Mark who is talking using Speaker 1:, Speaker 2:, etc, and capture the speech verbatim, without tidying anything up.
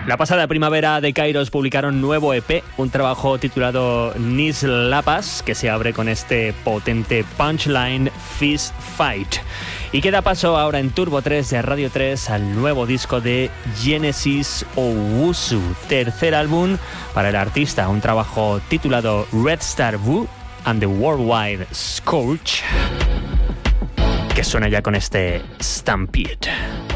Speaker 1: La pasada primavera The Kairos publicaron nuevo E P, un trabajo titulado Nis Lapas, que se abre con este potente punchline Fist Fight. Y que da paso ahora en Turbo tres de Radio tres al nuevo disco de Genesis Owusu, tercer álbum para el artista, un trabajo titulado Red Star Wu and the Worldwide Scourge, que suena ya con este Stampede.